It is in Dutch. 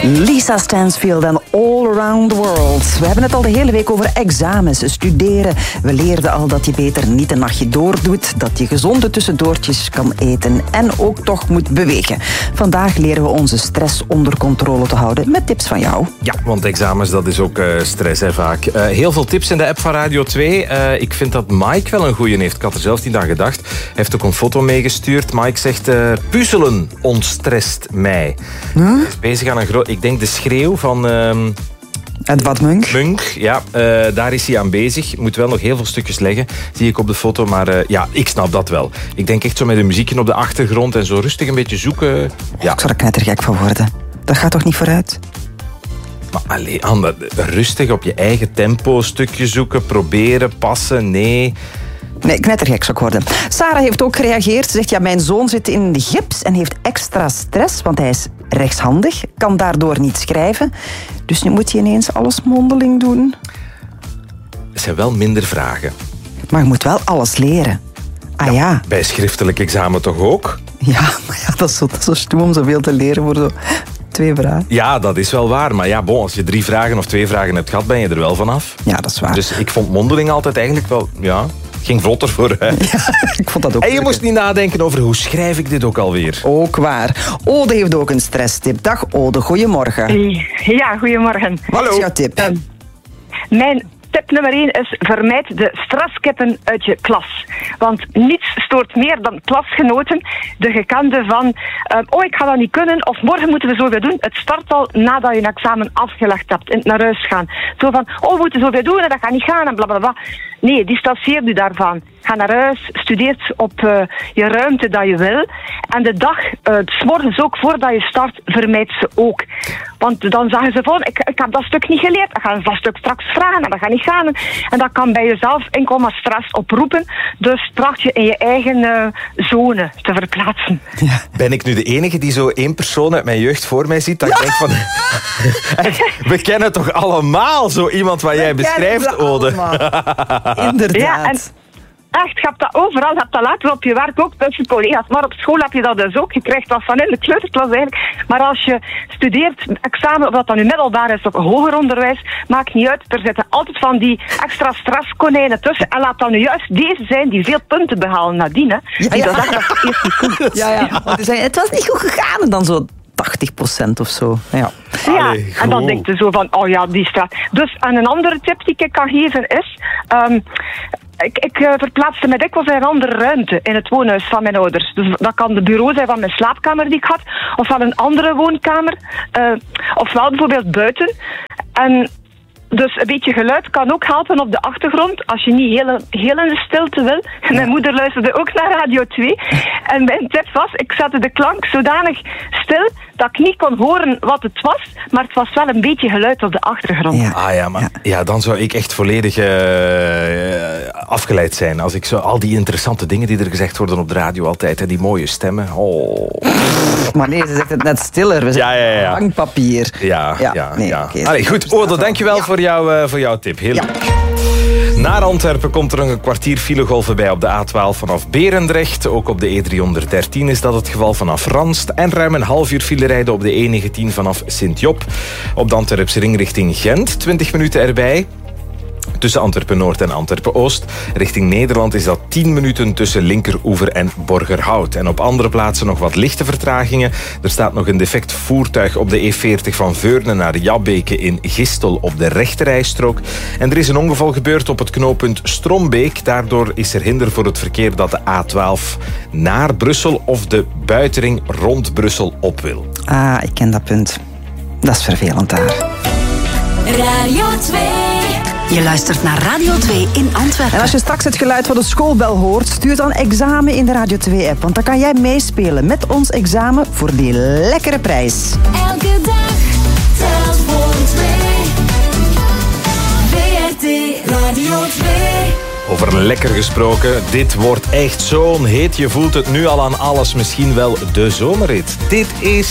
Lisa Stansfield en All Around the World. We hebben het al de hele week over examens, studeren. We leerden al dat je beter niet een nachtje doordoet, dat je gezonde tussendoortjes kan eten en ook toch moet bewegen. Vandaag leren we onze stress onder controle te houden met tips van jou. Ja, want examens, dat is ook stress, hè, vaak. Heel veel tips in de app van Radio 2. Ik vind dat Mike wel een goeie heeft. Ik had er zelfs niet aan gedacht. Hij heeft ook een foto meegestuurd. Mike zegt, puzzelen ontstresst mij. Hij is bezig aan een groot... Ik denk de schreeuw van... Edward Munch. Ja, daar is hij aan bezig. Moet wel nog heel veel stukjes leggen, zie ik op de foto. Maar ja, ik snap dat wel. Ik denk echt zo met een muziekje op de achtergrond en zo rustig een beetje zoeken. Ja. Ik zou er knettergek van worden. Dat gaat toch niet vooruit? Maar alleen, Anne, rustig op je eigen tempo, stukje zoeken, proberen, passen, nee... Nee, knettergek zou ik worden. Sarah heeft ook gereageerd. Ze zegt, ja, mijn zoon zit in de gips en heeft extra stress, want hij is rechtshandig, kan daardoor niet schrijven. Dus nu moet hij ineens alles mondeling doen. Er zijn wel minder vragen. Maar je moet wel alles leren. Ah ja. Bij schriftelijk examen toch ook? Ja, maar ja, dat is zo stoem om zoveel te leren voor zo 2 vragen. Ja, dat is wel waar. Maar ja, als je 3 vragen of 2 vragen hebt gehad, ben je er wel vanaf. Ja, dat is waar. Dus ik vond mondeling altijd eigenlijk wel... Ja, ging vlotter voor. Hè. Ja, ik vond dat ook. En je moest niet nadenken over hoe schrijf ik dit ook alweer. Ook waar. Ode heeft ook een stresstip. Dag Ode, goedemorgen. Ja, goedemorgen. Wat is jouw tip? Mijn tip nummer 1 is: vermijd de stresskeppen uit je klas. Want niets stoort meer dan klasgenoten. De gekende van, ik ga dat niet kunnen, of morgen moeten we zoveel doen. Het start al nadat je een examen afgelegd hebt en naar huis gaan. Zo van, we moeten zoveel doen en dat gaat niet gaan en blablabla. Nee, distancieer u daarvan. Ga naar huis, studeer op je ruimte dat je wil. En de dag, 's morgens ook, voordat je start, vermijd ze ook. Want dan zeggen ze van, ik heb dat stuk niet geleerd. Ik ga dat stuk straks vragen en dat gaat niet gaan. En dat kan bij jezelf enkel maar stress oproepen. Dus tracht je in je eigen zone te verplaatsen. Ja. Ben ik nu de enige die zo 1 persoon uit mijn jeugd voor mij ziet? Dat ik denk van... We kennen toch allemaal zo iemand wat jij beschrijft, Ode? Inderdaad. Ja, en echt, je hebt dat overal, je hebt dat later op je werk ook tussen collega's, maar op school heb je dat dus ook. Je krijgt dat van in de kleuterklas eigenlijk. Maar als je studeert, examen, of dat dan nu middelbaar is of hoger onderwijs, maakt niet uit. Er zitten altijd van die extra stresskonijnen tussen. En laat dan nu juist deze zijn die veel punten behalen nadien. Hè. Die dat echt als eerst niet goed. Ja. Want die zeggen, het was niet goed gegaan en dan zo 80% of zo. Ja. Ja, Allee, en dan denk je zo van, die straat. Dus, en een andere tip die ik kan geven is... Ik verplaatste me dikwijls in een andere ruimte in het woonhuis van mijn ouders. Dus dat kan de bureau zijn van mijn slaapkamer die ik had, ofwel een andere woonkamer, ofwel bijvoorbeeld buiten. En dus een beetje geluid kan ook helpen op de achtergrond als je niet heel in de stilte wil. Ja. Mijn moeder luisterde ook naar Radio 2. En mijn tip was, ik zette de klank zodanig stil dat ik niet kon horen wat het was, maar het was wel een beetje geluid op de achtergrond. Ja. Ah ja, maar ja, dan zou ik echt volledig afgeleid zijn. Als ik zo al die interessante dingen die er gezegd worden op de radio altijd, en die mooie stemmen. Oh. Maar nee, ze zegt het net stiller. We zetten hangpapier. Ja. Okay. Allee, goed, Ode, dankjewel voor jouw tip. Heel leuk. Naar Antwerpen komt er een kwartier filegolf bij op de A12 vanaf Berendrecht. Ook op de E313 is dat het geval vanaf Ranst. En ruim een half uur file rijden op de E19 vanaf Sint-Job. Op de Antwerpse ring richting Gent, 20 minuten erbij. Tussen Antwerpen-Noord en Antwerpen-Oost. Richting Nederland is dat 10 minuten tussen Linkeroever en Borgerhout. En op andere plaatsen nog wat lichte vertragingen. Er staat nog een defect voertuig op de E40 van Veurne naar Jabbeke in Gistel op de rechterrijstrook. En er is een ongeval gebeurd op het knooppunt Strombeek. Daardoor is er hinder voor het verkeer dat de A12 naar Brussel of de buitenring rond Brussel op wil. Ah, ik ken dat punt. Dat is vervelend daar. Radio 2. Je luistert naar Radio 2 in Antwerpen. En als je straks het geluid van de schoolbel hoort, stuur dan examen in de Radio 2-app. Want dan kan jij meespelen met ons examen voor die lekkere prijs. Elke dag telt voor 2. VRT Radio 2. Over lekker gesproken, dit wordt echt zo'n hit. Je voelt het nu al aan alles, misschien wel de zomerrit. Dit is